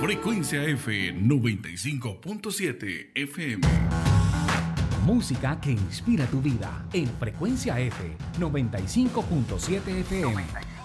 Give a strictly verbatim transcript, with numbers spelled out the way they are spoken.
Frecuencia F noventa y cinco punto siete F M. Música que inspira tu vida en Frecuencia F noventa y cinco punto siete F M.